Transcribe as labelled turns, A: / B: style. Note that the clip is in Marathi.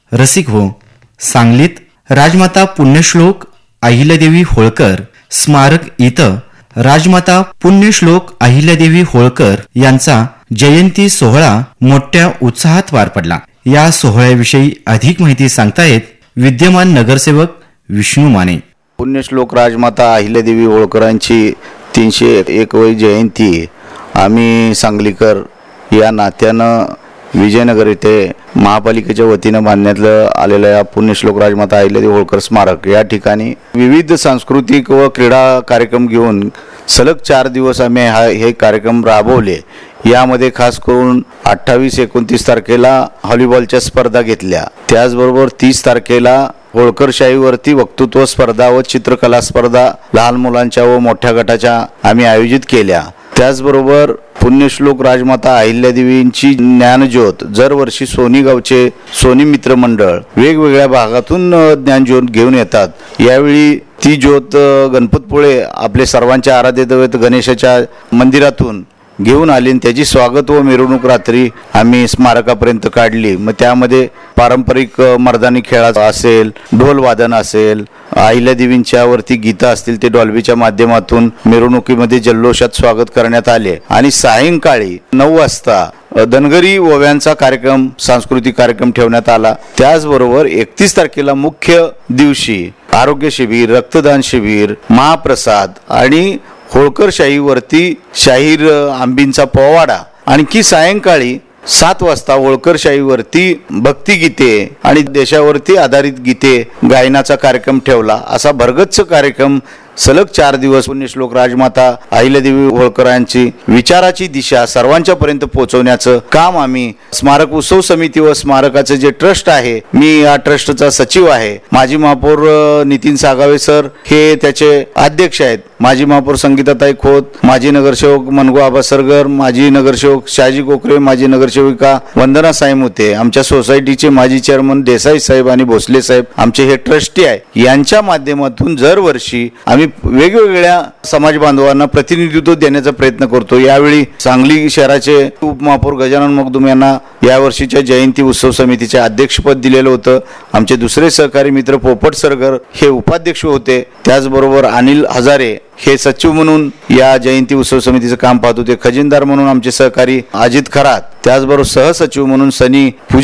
A: रसिक हो, सांगलीत राजमाता पुण्यश्लोक अहिल्यादेवी होळकर स्मारक इथं राजमाता पुण्यश्लोक अहिल्यादेवी होळकर यांचा जयंती सोहळा मोठ्या उत्साहात पार पडला. या सोहळ्याविषयी अधिक माहिती सांगतायत विद्यमान नगरसेवक विष्णू माने.
B: पुण्यश्लोक राजमाता अहिल्यादेवी होळकरांची 301वी जयंती आम्ही सांगलीकर या नात्यानं विजयनगर येथे महापालिकेच्या वतीनं बांधण्यात आलेल्या या पुण्यश्लोक राजमाता अहिल्यादेवी होळकर स्मारक या ठिकाणी विविध सांस्कृतिक व क्रीडा कार्यक्रम घेऊन सलग 4 दिवस आम्ही हे कार्यक्रम राबवले. यामध्ये खास करून 28-29 तारखेला व्हॉलीबॉलच्या स्पर्धा घेतल्या. त्याचबरोबर 30 तारखेला होळकरशाहीवरती वक्तृत्व स्पर्धा व चित्रकला स्पर्धा लहान मुलांच्या व मोठ्या गटाच्या आम्ही आयोजित केल्या. त्याचबरोबर पुण्यश्लोक राजमाता अहिल्यादेवींची ज्ञानज्योत दरवर्षी सोनी गावचे सोनी मित्र मंडळ वेगवेगळ्या भागातून ज्ञानज्योत घेऊन येतात. यावेळी ती ज्योत गणपतपुळे आपले सर्वांचे आराध्य दैवत गणेशाच्या मंदिरातून घेऊन आली आणि त्याची स्वागत व मिरवणूक रात्री आम्ही स्मारकापर्यंत काढली. मग त्यामध्ये पारंपरिक मर्दानी खेळ असेल, ढोल वादन असेल, अहिल्यादेवींच्या वरती गीतं असतील ते डॉल्बीच्या माध्यमातून मिरवणुकीमध्ये जल्लोषात स्वागत करण्यात आले. आणि सायंकाळी 9 वाजता धनगरी ओव्यांचा कार्यक्रम सांस्कृतिक कार्यक्रम ठेवण्यात आला. त्याचबरोबर 31 तारखेला मुख्य दिवशी आरोग्य शिबिर, रक्तदान शिबिर, महाप्रसाद आणि होळकरशाहीवरती शाहीर आंबींचा पोवाडा. आणखी सायंकाळी 7 वाजता होळकरशाहीवरती भक्तिगीते आणि देशावरती आधारित गीते गायनाचा कार्यक्रम ठेवला. असा भरगच्च कार्यक्रम सलग 4 दिवस पुण्यश्लोक राजमाता अहिल्यादेवी होळकरांची विचाराची दिशा सर्वांच्या पर्यंत पोहोचवण्याचं काम आम्ही स्मारक उत्सव समिती व स्मारकाचे जे ट्रस्ट आहे, मी या ट्रस्टचा सचिव आहे. माजी महापौर नितीन सागावे सर हे त्याचे अध्यक्ष आहेत. माजी महापौर संगीताताई खोत, माजी नगरसेवक मनगो आबा सरगर, माजी नगरसेवक शहाजी कोकरे, माजी नगरसेविका वंदना साईमुते, आमच्या सोसायटीचे माजी चेअरमन देसाई साहेब आणि भोसले साहेब आमचे हे ट्रस्टी आहे. यांच्या माध्यमातून दरवर्षी आम्ही वेगवेगळ्या समाज बांधवांना प्रतिनिधित्व देण्याचा प्रयत्न करतो. यावेळी सांगली शहराचे उपमहापौर गजानन मगदुम यांना यावर्षीच्या जयंती उत्सव समितीचे अध्यक्षपद दिलेलं होतं. आमचे दुसरे सहकारी मित्र पोपट सरगर हे उपाध्यक्ष होते. त्याचबरोबर अनिल हजारे हे सचिव म्हणून या जयंती उत्सव समितीचं काम पाहत होते. खजिनदार म्हणून आमचे सहकारी अजित खरात, त्याचबरोबर सहसचिव म्हणून सनी